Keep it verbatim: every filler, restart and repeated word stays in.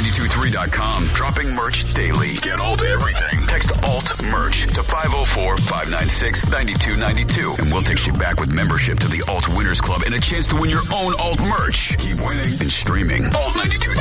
nine two three dot com. Dropping merch daily. Get Alt everything. Text Alt merch to five oh four, five nine six, nine two nine two. And we'll text you back with membership to the Alt Winners Club and a chance to win your own Alt merch. Keep winning and streaming. Alt ninety-two point three.